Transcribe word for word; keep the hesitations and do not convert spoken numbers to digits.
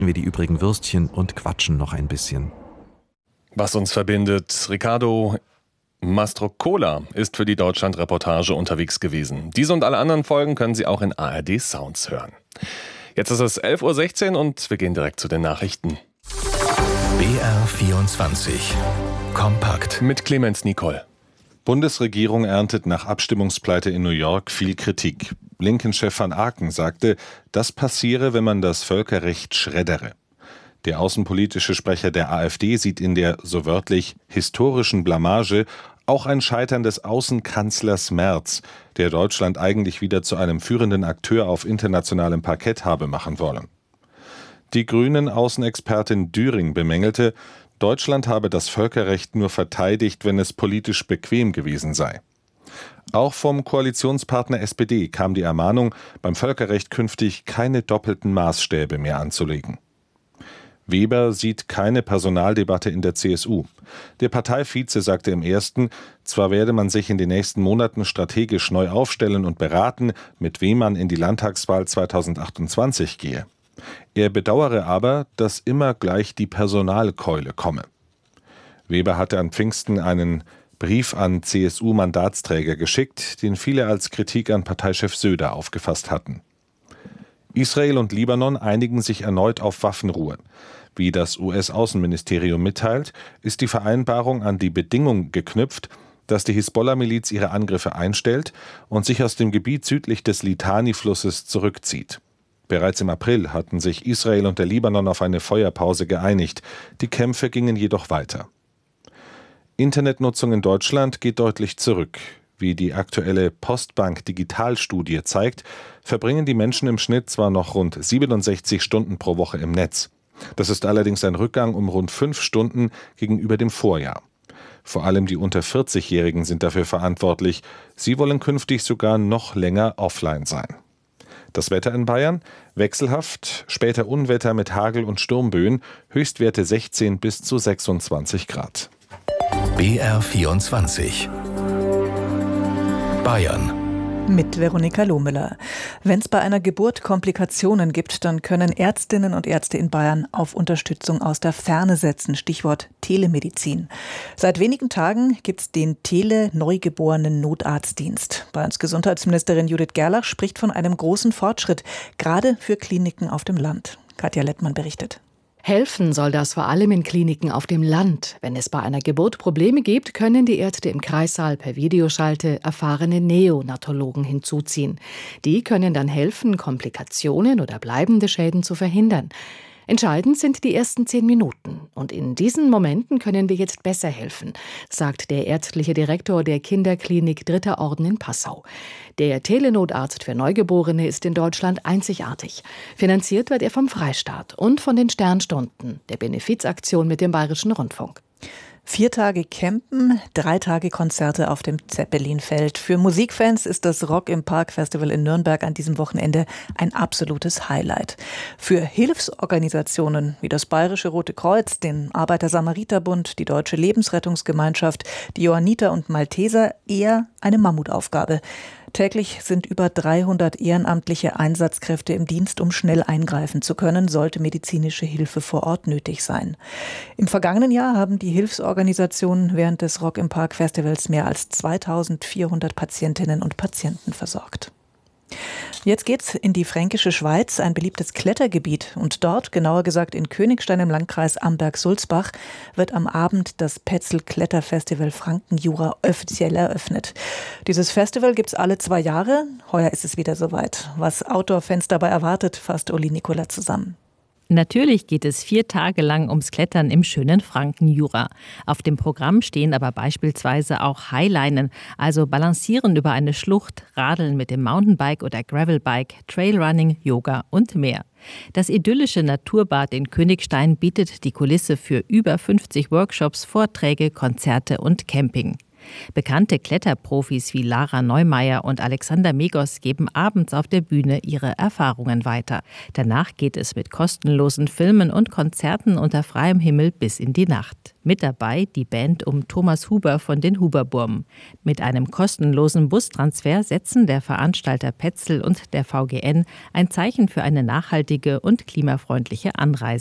wir die übrigen Würstchen und quatschen noch ein bisschen. Was uns verbindet, Riccardo Mastrocola ist für die Deutschland-Reportage unterwegs gewesen. Diese und alle anderen Folgen können Sie auch in A R D Sounds hören. Jetzt ist es elf Uhr sechzehn und wir gehen direkt zu den Nachrichten. B R vierundzwanzig Kompakt Mit Clemens Nicol. Bundesregierung erntet nach Abstimmungspleite in New York viel Kritik. Linken-Chef van Aken sagte, das passiere, wenn man das Völkerrecht schreddere. Der außenpolitische Sprecher der AfD sieht in der, so wörtlich, historischen Blamage auch ein Scheitern des Außenkanzlers Merz, der Deutschland eigentlich wieder zu einem führenden Akteur auf internationalem Parkett habe machen wollen. Die Grünen-Außenexpertin Düring bemängelte, Deutschland habe das Völkerrecht nur verteidigt, wenn es politisch bequem gewesen sei. Auch vom Koalitionspartner S P D kam die Ermahnung, beim Völkerrecht künftig keine doppelten Maßstäbe mehr anzulegen. Weber sieht keine Personaldebatte in der C S U. Der Parteivize sagte im ersten, zwar werde man sich in den nächsten Monaten strategisch neu aufstellen und beraten, mit wem man in die Landtagswahl zweitausendachtundzwanzig gehe. Er bedauere aber, dass immer gleich die Personalkeule komme. Weber hatte an Pfingsten einen Brief an C S U-Mandatsträger geschickt, den viele als Kritik an Parteichef Söder aufgefasst hatten. Israel und Libanon einigen sich erneut auf Waffenruhe. Wie das U S-Außenministerium mitteilt, ist die Vereinbarung an die Bedingung geknüpft, dass die Hisbollah-Miliz ihre Angriffe einstellt und sich aus dem Gebiet südlich des Litani-Flusses zurückzieht. Bereits im April hatten sich Israel und der Libanon auf eine Feuerpause geeinigt. Die Kämpfe gingen jedoch weiter. Internetnutzung in Deutschland geht deutlich zurück. Wie die aktuelle Postbank-Digitalstudie zeigt, verbringen die Menschen im Schnitt zwar noch rund siebenundsechzig Stunden pro Woche im Netz. Das ist allerdings ein Rückgang um rund fünf Stunden gegenüber dem Vorjahr. Vor allem die unter vierzig-Jährigen sind dafür verantwortlich. Sie wollen künftig sogar noch länger offline sein. Das Wetter in Bayern? Wechselhaft, später Unwetter mit Hagel und Sturmböen, Höchstwerte sechzehn bis zu sechsundzwanzig Grad. B R vierundzwanzig Bayern. Mit Veronika Lohmüller. Wenn es bei einer Geburt Komplikationen gibt, dann können Ärztinnen und Ärzte in Bayern auf Unterstützung aus der Ferne setzen. Stichwort Telemedizin. Seit wenigen Tagen gibt es den Tele-Neugeborenen-Notarztdienst. Bayerns Gesundheitsministerin Judith Gerlach spricht von einem großen Fortschritt, gerade für Kliniken auf dem Land. Katja Lettmann berichtet. Helfen soll das vor allem in Kliniken auf dem Land. Wenn es bei einer Geburt Probleme gibt, können die Ärzte im Kreissaal per Videoschalte erfahrene Neonatologen hinzuziehen. Die können dann helfen, Komplikationen oder bleibende Schäden zu verhindern. Entscheidend sind die ersten zehn Minuten. Und in diesen Momenten können wir jetzt besser helfen, sagt der ärztliche Direktor der Kinderklinik Dritter Orden in Passau. Der Telenotarzt für Neugeborene ist in Deutschland einzigartig. Finanziert wird er vom Freistaat und von den Sternstunden, der Benefizaktion mit dem Bayerischen Rundfunk. Vier Tage Campen, drei Tage Konzerte auf dem Zeppelinfeld. Für Musikfans ist das Rock im Park Festival in Nürnberg an diesem Wochenende ein absolutes Highlight. Für Hilfsorganisationen wie das Bayerische Rote Kreuz, den Arbeiter-Samariter-Bund, die Deutsche Lebensrettungsgemeinschaft, die Johanniter und Malteser eher eine Mammutaufgabe. Täglich sind über dreihundert ehrenamtliche Einsatzkräfte im Dienst, um schnell eingreifen zu können, sollte medizinische Hilfe vor Ort nötig sein. Im vergangenen Jahr haben die Hilfsorganisationen während des Rock im Park Festivals mehr als zweitausendvierhundert Patientinnen und Patienten versorgt. Jetzt geht's in die fränkische Schweiz, ein beliebtes Klettergebiet. Und dort, genauer gesagt in Königstein im Landkreis Amberg-Sulzbach, wird am Abend das Petzl-Kletterfestival Frankenjura offiziell eröffnet. Dieses Festival gibt's alle zwei Jahre. Heuer ist es wieder soweit. Was Outdoor-Fans dabei erwartet, fasst Uli Nicola zusammen. Natürlich geht es vier Tage lang ums Klettern im schönen Frankenjura. Auf dem Programm stehen aber beispielsweise auch Highlinen, also Balancieren über eine Schlucht, Radeln mit dem Mountainbike oder Gravelbike, Trailrunning, Yoga und mehr. Das idyllische Naturbad in Königstein bietet die Kulisse für über fünfzig Workshops, Vorträge, Konzerte und Camping. Bekannte Kletterprofis wie Lara Neumeier und Alexander Megos geben abends auf der Bühne ihre Erfahrungen weiter. Danach geht es mit kostenlosen Filmen und Konzerten unter freiem Himmel bis in die Nacht. Mit dabei die Band um Thomas Huber von den Huberburmen. Mit einem kostenlosen Bustransfer setzen der Veranstalter Petzl und der V G N ein Zeichen für eine nachhaltige und klimafreundliche Anreise